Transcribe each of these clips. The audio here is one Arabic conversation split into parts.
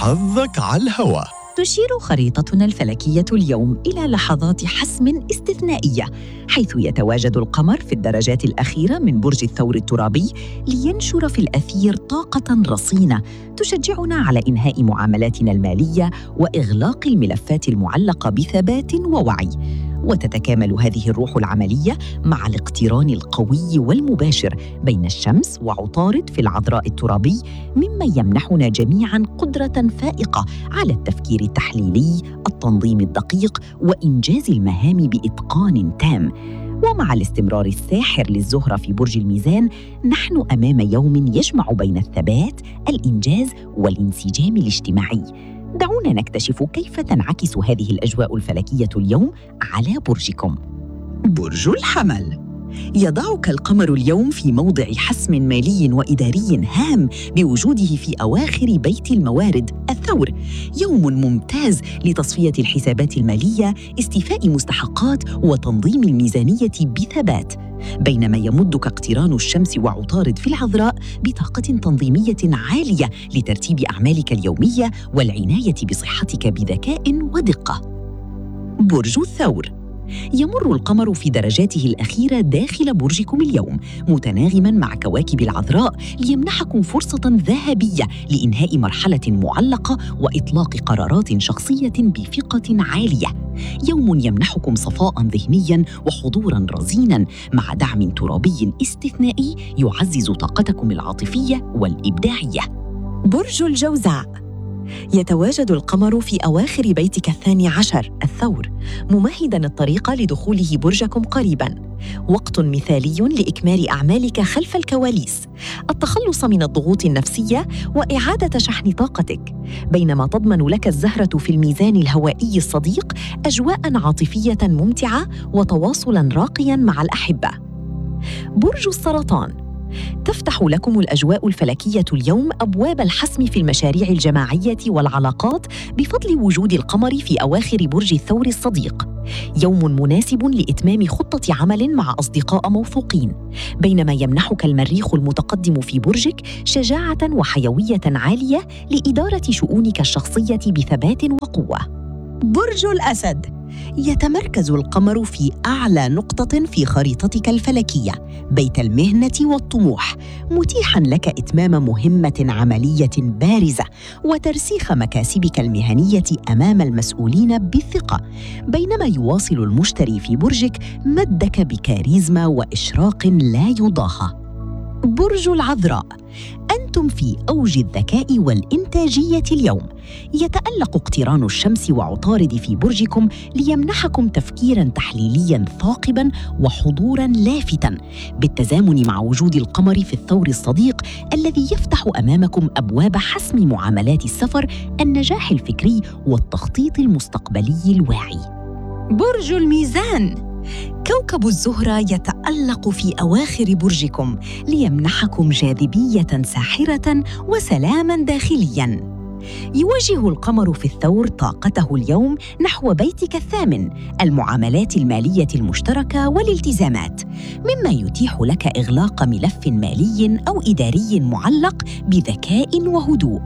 حظك على الهواء. تشير خريطتنا الفلكية اليوم إلى لحظات حسم استثنائية، حيث يتواجد القمر في الدرجات الأخيرة من برج الثور الترابي لينشر في الأثير طاقة رصينة تشجعنا على إنهاء معاملاتنا المالية وإغلاق الملفات المعلقة بثبات ووعي. وتتكامل هذه الروح العملية مع الاقتران القوي والمباشر بين الشمس وعطارد في العذراء الترابي، مما يمنحنا جميعاً قدرة فائقة على التفكير التحليلي، التنظيم الدقيق وإنجاز المهام بإتقان تام. ومع الاستمرار الساحر للزهرة في برج الميزان، نحن أمام يوم يجمع بين الثبات، الإنجاز والانسجام الاجتماعي. دعونا نكتشف كيف تنعكس هذه الأجواء الفلكية اليوم على برجكم. برج الحمل، يضعك القمر اليوم في موضع حسم مالي وإداري هام بوجوده في أواخر بيت الموارد الثور. يوم ممتاز لتصفية الحسابات المالية، استيفاء مستحقات وتنظيم الميزانية بثبات، بينما يمدك اقتران الشمس وعطارد في العذراء بطاقة تنظيمية عالية لترتيب أعمالك اليومية والعناية بصحتك بذكاء ودقة. برج الثور، يمر القمر في درجاته الأخيرة داخل برجكم اليوم، متناغماً مع كواكب العذراء ليمنحكم فرصة ذهبية لإنهاء مرحلة معلقة وإطلاق قرارات شخصية بثقة عالية. يوم يمنحكم صفاء ذهنياً وحضوراً رزيناً مع دعم ترابي استثنائي يعزز طاقتكم العاطفية والإبداعية. برج الجوزاء، يتواجد القمر في أواخر بيتك 12 الثور، ممهداً الطريق لدخوله برجكم قريباً. وقت مثالي لإكمال أعمالك خلف الكواليس، التخلص من الضغوط النفسية وإعادة شحن طاقتك، بينما تضمن لك الزهرة في الميزان الهوائي الصديق أجواء عاطفية ممتعة وتواصلاً راقياً مع الأحبة. برج السرطان، تفتح لكم الأجواء الفلكية اليوم أبواب الحسم في المشاريع الجماعية والعلاقات بفضل وجود القمر في أواخر برج الثور الصديق. يوم مناسب لإتمام خطة عمل مع أصدقاء موثوقين، بينما يمنحك المريخ المتقدم في برجك شجاعة وحيوية عالية لإدارة شؤونك الشخصية بثبات وقوة. برج الأسد، يتمركز القمر في أعلى نقطة في خريطتك الفلكية، بيت المهنة والطموح، متيحاً لك إتمام مهمة عملية بارزة وترسيخ مكاسبك المهنية أمام المسؤولين بالثقة، بينما يواصل المشتري في برجك مدك بكاريزما وإشراق لا يضاهى. برج العذراء، أنتم في أوج الذكاء والإنتاجية اليوم، يتألق اقتران الشمس وعطارد في برجكم ليمنحكم تفكيراً تحليلياً ثاقباً وحضوراً لافتاً، بالتزامن مع وجود القمر في الثور الصديق الذي يفتح أمامكم أبواب حسم معاملات السفر، النجاح الفكري والتخطيط المستقبلي الواعي. برج الميزان، كوكب الزهرة يتألق في أواخر برجكم ليمنحكم جاذبية ساحرة وسلاماً داخلياً. يوجه القمر في الثور طاقته اليوم نحو بيتك 8، المعاملات المالية المشتركة والالتزامات، مما يتيح لك إغلاق ملف مالي أو إداري معلق بذكاء وهدوء.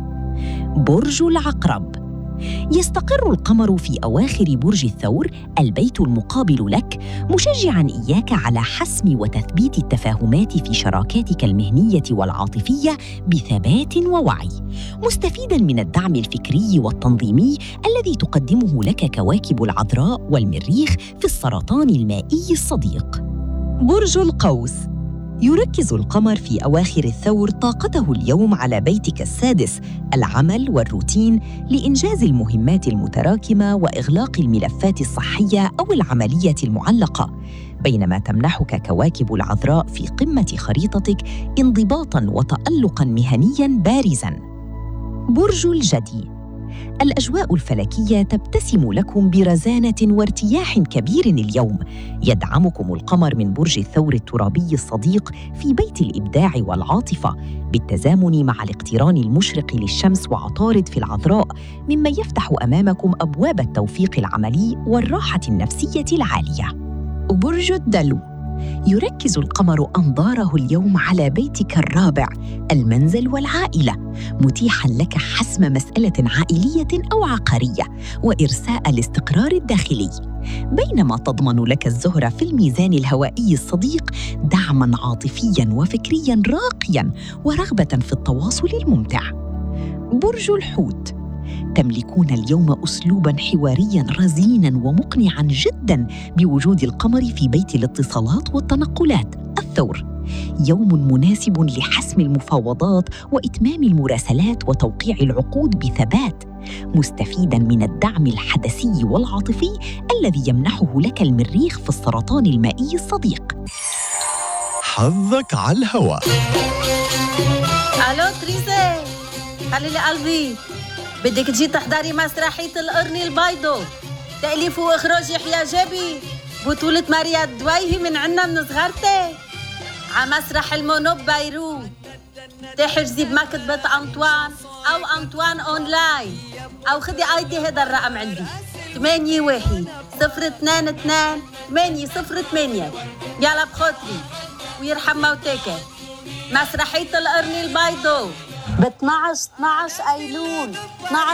برج العقرب، يستقر القمر في أواخر برج الثور، البيت المقابل لك، مشجعاً إياك على حسم وتثبيت التفاهمات في شراكاتك المهنية والعاطفية بثبات ووعي، مستفيداً من الدعم الفكري والتنظيمي الذي تقدمه لك كواكب العذراء والمريخ في السرطان المائي الصديق. برج القوس، يركز القمر في أواخر الثور طاقته اليوم على بيتك 6، العمل والروتين، لإنجاز المهمات المتراكمة وإغلاق الملفات الصحية أو العملية المعلقة، بينما تمنحك كواكب العذراء في قمة خريطتك انضباطاً وتألقاً مهنياً بارزاً. برج الجدي، الأجواء الفلكية تبتسم لكم برزانة وارتياح كبير اليوم، يدعمكم القمر من برج الثور الترابي الصديق في بيت الإبداع والعاطفة، بالتزامن مع الاقتران المشرق للشمس وعطارد في العذراء، مما يفتح أمامكم أبواب التوفيق العملي والراحة النفسية العالية. برج الدلو، يركز القمر أنظاره اليوم على بيتك الرابع، المنزل والعائلة، متيحاً لك حسم مسألة عائلية أو عقارية وإرساء الاستقرار الداخلي، بينما تضمن لك الزهرة في الميزان الهوائي الصديق دعماً عاطفياً وفكرياً راقياً ورغبة في التواصل الممتع. برج الحوت، تملكون اليوم أسلوباً حوارياً رزيناً ومقنعاً جداً بوجود القمر في بيت الاتصالات والتنقلات. الثور، يوم مناسب لحسم المفاوضات وإتمام المراسلات وتوقيع العقود بثبات، مستفيداً من الدعم الحدسي والعاطفي الذي يمنحه لك المريخ في السرطان المائي الصديق. حظك على الهواء. الو تريزي، خلي لي قلبي، بدك تجي تحضري مسرحية القرن البيضاء، تأليف وإخراج يحيى جابي، بطولة ماريا الدويهي من عنا من صغرتي، عمسرح المونوب بيروت. تحجزي بمكتبة أنطوان أو أنطوان أونلاين، أو خدي ايدي هذا الرقم عندي 81-022-808. يلا بخاطري ويرحم موتاك. مسرحية القرن البيضاء ب 12 أيلول 12